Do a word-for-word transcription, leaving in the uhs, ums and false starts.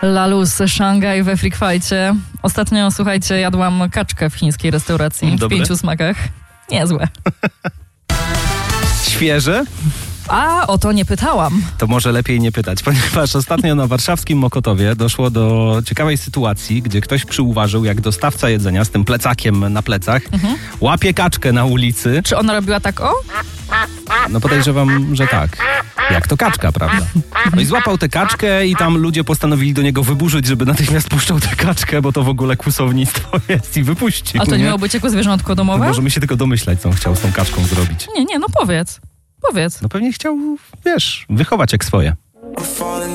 Lalus, Szangaj we Freak Fightie. Ostatnio, słuchajcie, jadłam kaczkę w chińskiej restauracji Dobre? w pięciu smakach. Niezłe. Świeże? A o to nie pytałam. To może lepiej nie pytać, ponieważ ostatnio na warszawskim Mokotowie doszło do ciekawej sytuacji, gdzie ktoś przyuważył, jak dostawca jedzenia z tym plecakiem na plecach mhm. łapie kaczkę na ulicy. Czy ona robiła tak o? No podejrzewam, że tak. Jak to kaczka, prawda? No i złapał tę kaczkę i tam ludzie postanowili do niego wyburzyć, żeby natychmiast puszczał tę kaczkę, bo to w ogóle kłusownictwo jest i wypuścił. A to nie nie? miało być jako zwierzątko domowe? No możemy się tylko domyślać, co on chciał z tą kaczką zrobić. Nie, nie, no powiedz. Powiedz. No pewnie chciał, wiesz, wychować jak swoje.